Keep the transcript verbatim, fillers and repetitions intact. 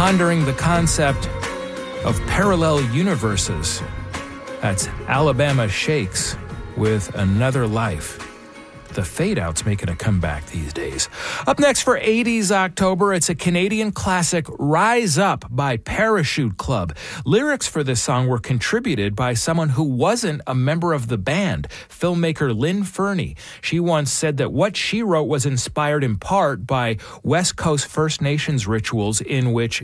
pondering the concept of parallel universes. That's Alabama Shakes with Another Life. The fade-out's making a comeback these days. Up next for eighties October, it's a Canadian classic, Rise Up by Parachute Club. Lyrics for this song were contributed by someone who wasn't a member of the band, filmmaker Lynn Fernie. She once said that what she wrote was inspired in part by West Coast First Nations rituals in which